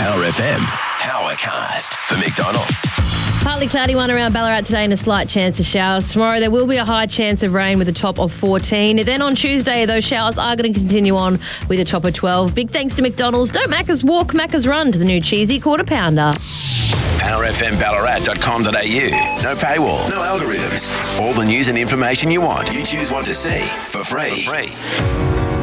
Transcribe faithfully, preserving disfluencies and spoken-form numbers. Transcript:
Power F M Powercast for McDonald's. Partly cloudy one around Ballarat today and a slight chance of showers. Tomorrow there will be a high chance of rain with a top of fourteen. Then on Tuesday, those showers are going to continue on with a top of twelve. Big thanks to McDonald's. Don't Macca's walk, Macca's run to the new cheesy quarter pounder. power f m ballarat dot com dot a u. No paywall, no algorithms. All the news and information you want. You choose what to see for free. For free.